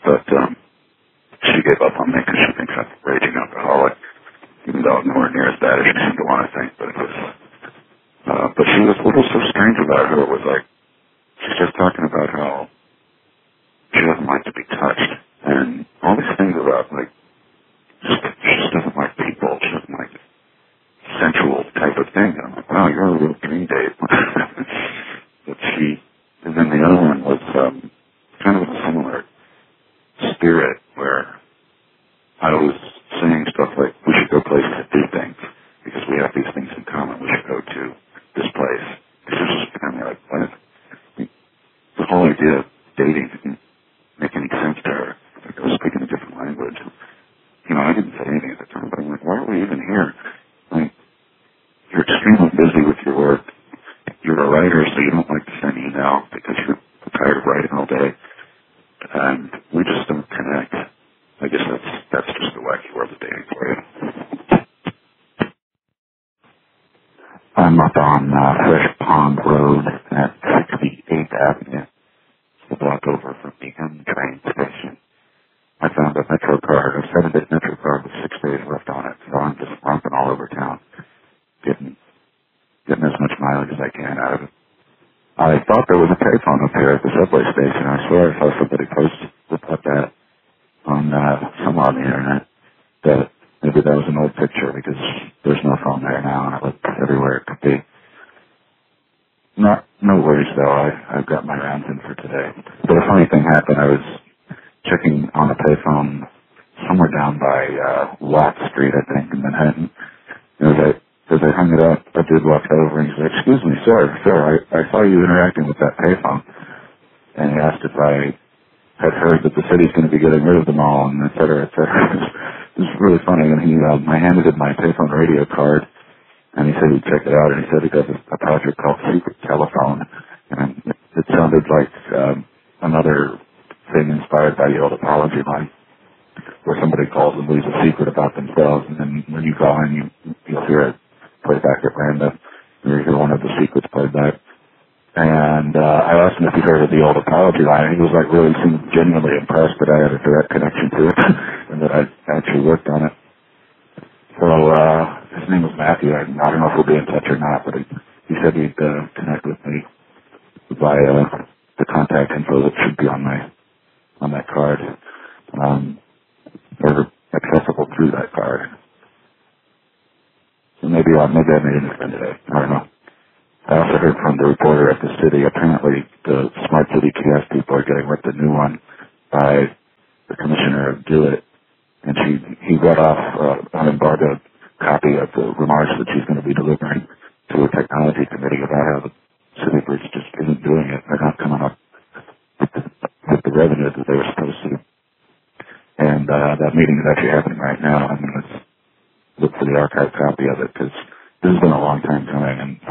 but she gave up on me because she thinks I'm a raging alcoholic, even though I'm nowhere near as bad as she seemed to want to think. But it was, but she was a little so strange about her. It was like she's just talking about how she doesn't like to be touched, and all these things about like she just doesn't like people. She doesn't like sensual type of thing. And I'm like, wow, you're a real dream date. But she, and then the other one was kind of a similar spirit where I was saying stuff like, we should go places to do things because we have these things in common. We should go to this place. This was just kind of like, what? The whole idea of dating didn't make any sense to her. Like I was speaking a different language. You know, I didn't say anything at the time, but I'm like, why are we even here? Like, you're extremely busy with your work. You're a writer, so you don't like to send email because you're tired of writing all day. And we just don't connect. I guess that's just the wacky world of dating for you. I'm up on Fresh Pond Road at 68th Avenue. It's a block over from the M train station. I found a Metro card, a 7-day Metro card with 6 days left on it, so I'm just romping all over town, getting as much mileage as I can out of it. I thought there was a payphone up here at the subway station. I swear I saw somebody post about that on somewhere on the internet. That maybe that was an old picture because there's no phone there now, and I looked everywhere it could be. No worries though. I've got my rounds in for today. But a funny thing happened. I was checking on a payphone somewhere down by Watt Street, I think, in Manhattan. As I hung it up, a dude walked over and he said, "Excuse me, sir, I saw you interacting with that payphone." And he asked if I had heard that the city's going to be getting rid of them all, and et cetera, et cetera. It was really funny. And I handed him my payphone radio card, and he said he'd check it out, and he said he does a project called Secret Telephone. And it sounded like another thing inspired by the old apology line, where somebody calls and leaves a secret about themselves, and then when you call in, you'll hear it play back at random. You hear one of the secrets played back. And I asked him if he heard of the old apology line, and he was like really seemed genuinely impressed that I had a direct connection to it and that I actually worked on it. So his name was Matthew. I don't know if we'll be in touch or not, but he said he'd connect with me via the contact info that should be on that card, or accessible through that card. So maybe I made a friend today. I don't know. I also heard from the reporter at the city. Apparently, the Smart City kiosk people are getting ripped a new one by the commissioner of Do It, and he read off an embargoed copy of the remarks that she's going to be delivering to a technology committee about how the city bridge just isn't doing it. They're not coming up with the revenue that they were supposed to. And that meeting is actually happening right now. I'm going to look for the archived copy of it because this has been a long time coming, and